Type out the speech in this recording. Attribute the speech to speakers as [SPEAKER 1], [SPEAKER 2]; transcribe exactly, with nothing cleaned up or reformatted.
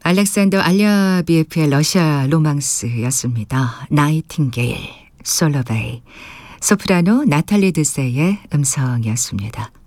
[SPEAKER 1] 알렉산더 알리아비에프의 러시아 로망스였습니다. 나이팅게일, 솔로베이, 소프라노 나탈리 드세의 음성이었습니다.